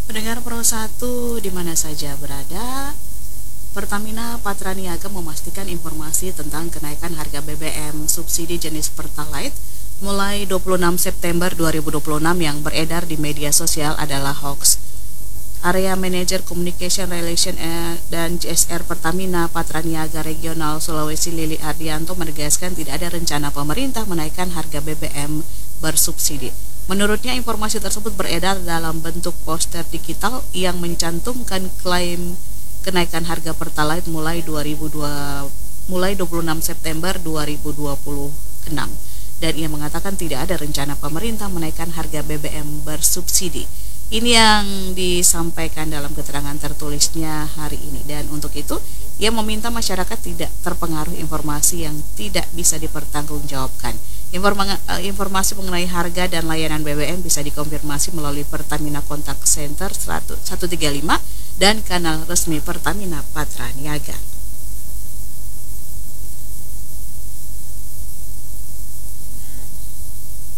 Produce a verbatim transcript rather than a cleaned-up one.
Pendengar Pro satu di mana saja berada, Pertamina Patraniaga memastikan informasi tentang kenaikan harga B B M subsidi jenis Pertalite mulai dua puluh enam September dua ribu dua puluh enam yang beredar di media sosial adalah hoax. Area Manager Communication Relation dan J S R Pertamina Patraniaga Regional Sulawesi Lili Ardianto menegaskan tidak ada rencana pemerintah menaikkan harga B B M bersubsidi. Menurutnya informasi tersebut beredar dalam bentuk poster digital yang mencantumkan klaim kenaikan harga Pertalite mulai dua ribu dua mulai dua puluh enam September dua ribu dua puluh enam dan ia mengatakan tidak ada rencana pemerintah menaikkan harga B B M bersubsidi. Ini yang disampaikan dalam keterangan tertulisnya hari ini dan untuk itu ia meminta masyarakat tidak terpengaruh informasi yang tidak bisa dipertanggungjawabkan. Informasi mengenai harga dan layanan B B M bisa dikonfirmasi melalui Pertamina Contact Center satu tiga lima dan kanal resmi Pertamina Patraniaga.